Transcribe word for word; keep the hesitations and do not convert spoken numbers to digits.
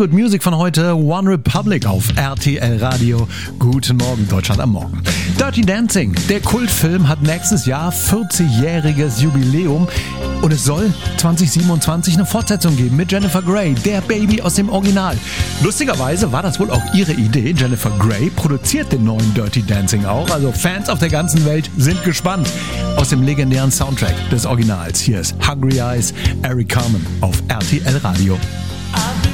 Good Music von heute, One Republic auf R T L Radio. Guten Morgen, Deutschland am Morgen. Dirty Dancing, der Kultfilm, hat nächstes Jahr vierzigjähriges Jubiläum und es soll zwanzig siebenundzwanzig eine Fortsetzung geben mit Jennifer Grey, der Baby aus dem Original. Lustigerweise war das wohl auch ihre Idee. Jennifer Grey produziert den neuen Dirty Dancing auch, also Fans auf der ganzen Welt sind gespannt. Aus dem legendären Soundtrack des Originals. Hier ist Hungry Eyes, Eric Carmen auf R T L Radio.